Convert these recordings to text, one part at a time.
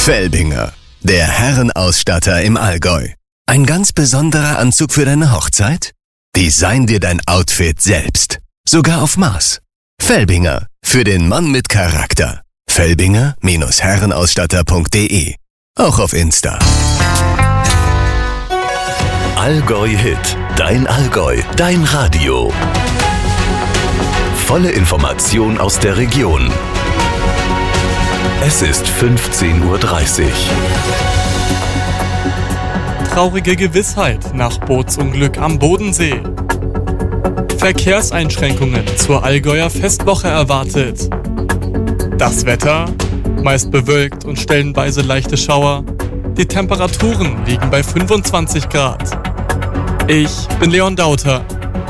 Felbinger, der Herrenausstatter im Allgäu. Ein ganz besonderer Anzug für deine Hochzeit? Design dir dein Outfit selbst. Sogar auf Maß. Felbinger, für den Mann mit Charakter. Felbinger-Herrenausstatter.de. Auch auf Insta. Allgäu Hit. Dein Allgäu. Dein Radio. Volle Information aus der Region. Es ist 15:30 Uhr. Traurige Gewissheit nach Bootsunglück am Bodensee. Verkehrseinschränkungen zur Allgäuer Festwoche erwartet. Das Wetter? Meist bewölkt und stellenweise leichte Schauer. Die Temperaturen liegen bei 25 Grad. Ich bin Leon Dauter.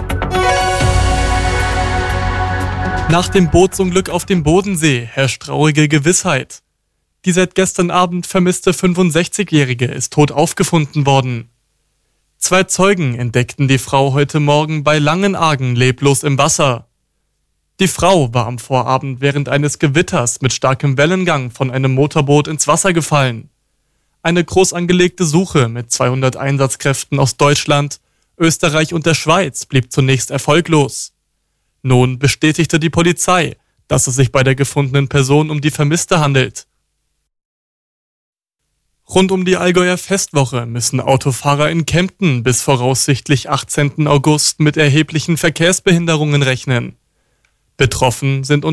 Nach dem Bootsunglück auf dem Bodensee herrscht traurige Gewissheit. Die seit gestern Abend vermisste 65-Jährige ist tot aufgefunden worden. 2 Zeugen entdeckten die Frau heute Morgen bei Langenargen leblos im Wasser. Die Frau war am Vorabend während eines Gewitters mit starkem Wellengang von einem Motorboot ins Wasser gefallen. Eine groß angelegte Suche mit 200 Einsatzkräften aus Deutschland, Österreich und der Schweiz blieb zunächst erfolglos. Nun bestätigte die Polizei, dass es sich bei der gefundenen Person um die Vermisste handelt. Rund um die Allgäuer Festwoche müssen Autofahrer in Kempten bis voraussichtlich 18. August mit erheblichen Verkehrsbehinderungen rechnen. Betroffen sind